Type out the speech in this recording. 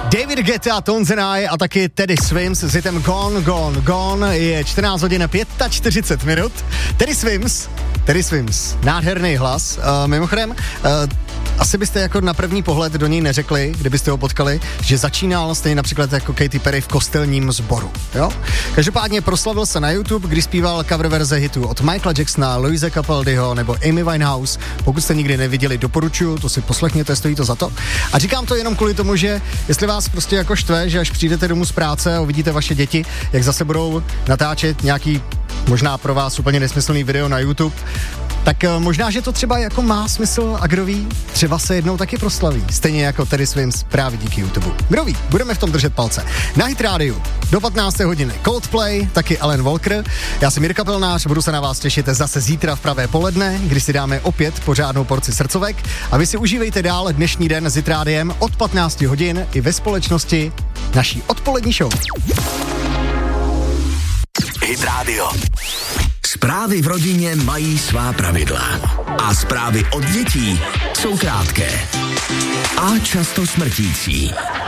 David Guetta, Tones and I a taky Teddy Swims s hitem Gone, Gone, Gone. Je 14 hodin 45 minut. Teddy Swims, nádherný hlas. Mimochodem, asi byste jako na první pohled do něj neřekli, kdybyste ho potkali, že začínal stejně například jako Katy Perry v kostelním sboru, jo? Každopádně proslavil se na YouTube, když zpíval cover verze hitů od Michaela Jacksona, Louise Capaldiho nebo Amy Winehouse. Pokud jste nikdy neviděli, doporučuju, to si poslechněte, stojí to za to. A říkám to jenom kvůli tomu, že jestli vás prostě jako štve, že až přijdete domů z práce a uvidíte vaše děti, jak zase budou natáčet nějaký možná pro vás úplně nesmyslný video na YouTube, tak možná, že to třeba jako má smysl a kdo ví, třeba se jednou taky proslaví. Stejně jako Teddy Swims právě díky YouTube. Kdo ví, budeme v tom držet palce. Na Hit Radio do 15. hodiny Coldplay, taky Alan Walker. Já jsem Jirka Pilnář, budu se na vás těšit zase zítra v pravé poledne, kdy si dáme opět pořádnou porci srdcovek a vy si užívejte dál dnešní den s Hit Rádiem od 15 hodin i ve společnosti naší odpolední show. Hit Radio. Zprávy v rodině mají svá pravidla. A zprávy od dětí jsou krátké. A často smrtící.